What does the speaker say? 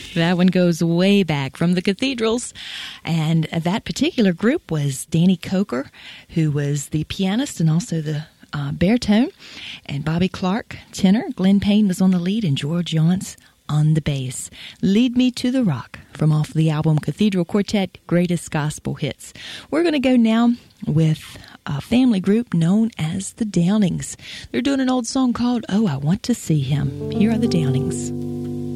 That one goes way back from the Cathedrals. And that particular group was Danny Coker, who was the pianist and also the baritone, and Bobby Clark, tenor. Glenn Payne was on the lead, and George Yonts on the bass. Lead Me to the Rock from off the album Cathedral Quartet, Greatest Gospel Hits. We're going to go now with a family group known as the Downings. They're doing an old song called Oh, I Want to See Him. Here are the Downings.